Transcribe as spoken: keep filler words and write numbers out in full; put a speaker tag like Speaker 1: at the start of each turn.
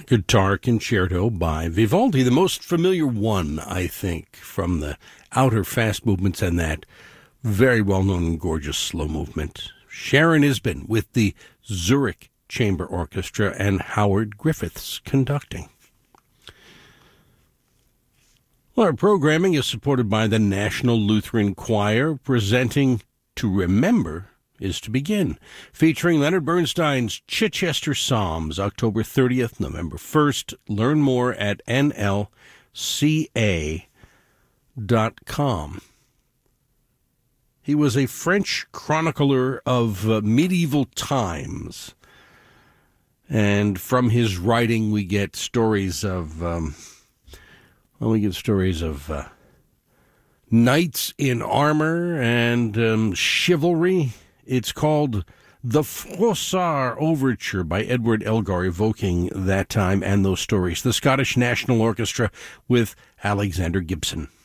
Speaker 1: Guitar Concerto by Vivaldi, the most familiar one, I think, from the outer fast movements and that very well-known and gorgeous slow movement. Sharon Isbin with the Zurich Chamber Orchestra and Howard Griffiths conducting. Well, our programming is supported by the National Lutheran Choir, presenting To Remember is to Begin, featuring Leonard Bernstein's Chichester Psalms, October thirtieth, November first. Learn more at N L C A dot com. He was a French chronicler of uh, medieval times, and from his writing we get stories of, um, well, we get stories of uh, knights in armor and um, chivalry. It's called The Froissart Overture by Edward Elgar, evoking that time and those stories. The Scottish National Orchestra with Alexander Gibson.